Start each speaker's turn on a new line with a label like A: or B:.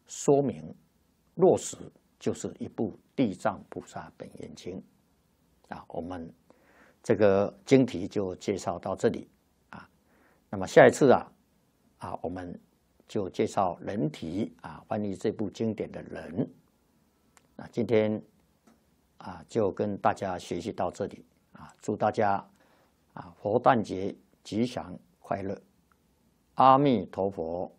A: 说明落实，就是一部《地藏菩萨本愿经》啊。我们这个经题就介绍到这里啊。那么下一次我们就介绍人题啊，翻译这部经典的人。那今天就跟大家学习到这里啊，祝大家佛诞节吉祥快乐，阿弥陀佛。